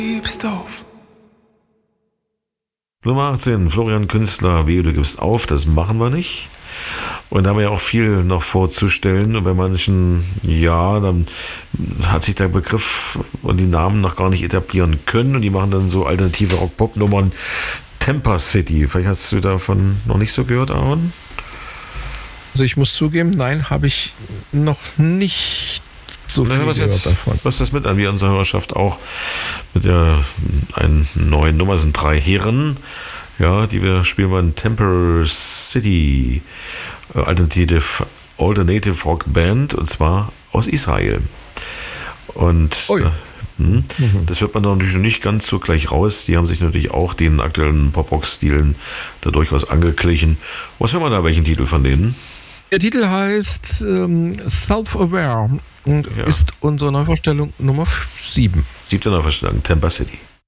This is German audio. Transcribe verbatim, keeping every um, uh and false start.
Gibst auf. Nummer achtzehn, Florian Künstler, Wehe, du gibst auf, das machen wir nicht. Und da haben wir ja auch viel noch vorzustellen. Und bei manchen, ja, dann hat sich der Begriff und die Namen noch gar nicht etablieren können. Und die machen dann so alternative Rock-Pop-Nummern. Tampa City, vielleicht hast du davon noch nicht so gehört, Aaron? Also ich muss zugeben, nein, habe ich noch nicht so viel was gehört jetzt, davon. Was das mit an, wie unsere Hörerschaft auch mit der einen neuen Nummer, sind drei Herren, ja, die wir spielen wollen. Tampa City, Alternative, Alternative Rock Band, und zwar aus Israel. Und da, hm, mhm. das hört man da natürlich noch nicht ganz so gleich raus. Die haben sich natürlich auch den aktuellen Pop-Rock-Stilen da durchaus angeglichen. Was hören wir da, welchen Titel von denen? Der Titel heißt ähm, Self-Aware und ja. ist unsere Neuvorstellung Nummer sieben. Siebte Neuvorstellung, Tampa City.